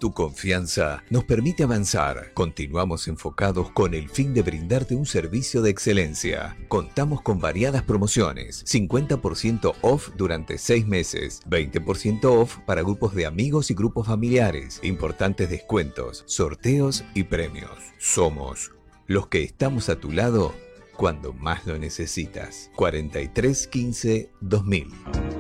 Tu confianza nos permite avanzar. Continuamos enfocados con el fin de brindarte un servicio de excelencia. Contamos con variadas promociones. 50% off durante 6 meses. 20% off para grupos de amigos y grupos familiares. Importantes descuentos, sorteos y premios. Somos los que estamos a tu lado cuando más lo necesitas. 43 15 2000.